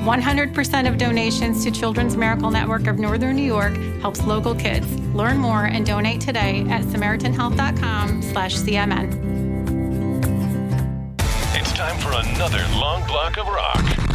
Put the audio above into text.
100% of donations to Children's Miracle Network of Northern New York helps local kids. Learn more and donate today at SamaritanHealth.com/CMN. It's time for another long block of rock.